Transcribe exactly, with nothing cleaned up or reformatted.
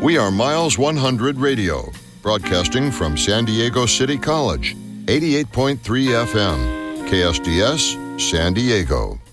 We are Miles one hundred Radio, broadcasting from San Diego City College, eighty-eight point three F M, K S D S, San Diego.